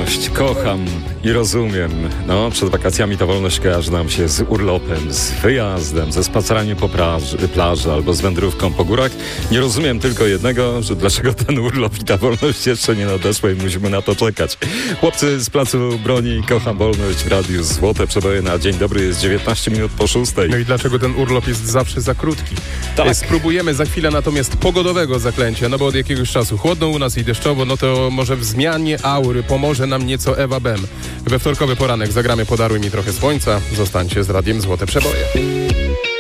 wolność kocham i rozumiem. No, przed wakacjami ta wolność kojarzy nam się z urlopem, z wyjazdem, ze spaceraniem po plaży albo z wędrówką po górach. Nie rozumiem tylko jednego, że dlaczego ten urlop i ta wolność jeszcze nie nadeszła i musimy na to czekać. Chłopcy z Placu Broni, kocham wolność w radiu Złote Przeboje na dzień dobry, jest 19 minut po 6. No i dlaczego ten urlop jest zawsze za krótki? Tak. Spróbujemy za chwilę natomiast pogodowego zaklęcia, no bo od jakiegoś czasu chłodno u nas i deszczowo, no to może w zmianie aury pomoże nam nieco Ewa Bem. We wtorkowy poranek zagramy Podaruj mi trochę słońca. Zostańcie z radiem Złote Przeboje.